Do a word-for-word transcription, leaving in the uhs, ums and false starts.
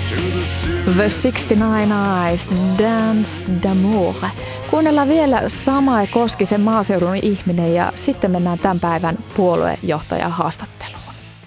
The kuusikymmentäyhdeksän Eyes, Dance d'amour. Kuunnellaan vielä Samae Koskisen Maaseudun ihminen ja sitten mennään tämän päivän puoluejohtajan haastatteluun.